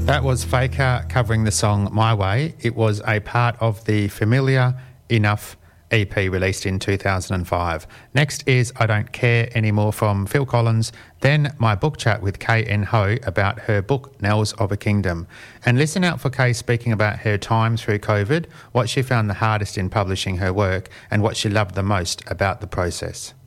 That was Faker covering the song My Way. It was a part of the Familiar Enough EP released in 2005. Next is I Don't Care Anymore from Phil Collins, then my book chat with K.N. Ho about her book Knells of a Kingdom. And listen out for Kay speaking about her time through COVID, what she found the hardest in publishing her work and what she loved the most about the process.